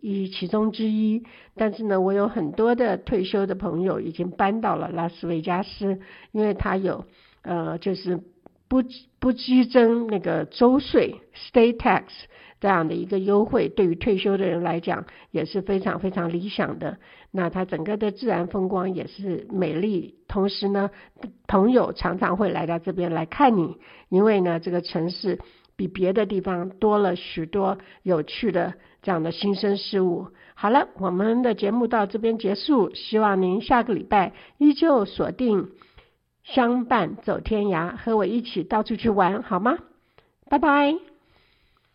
其中之一。但是呢，我有很多的退休的朋友已经搬到了拉斯维加斯，因为他有就是不激征那个州税 state tax 这样的一个优惠，对于退休的人来讲也是非常非常理想的。那它整个的自然风光也是美丽，同时呢，朋友常常会来到这边来看你，因为呢，这个城市比别的地方多了许多有趣的这样的新生事物。好了，我们的节目到这边结束，希望您下个礼拜依旧锁定相伴走天涯，和我一起到处去玩好吗？拜拜。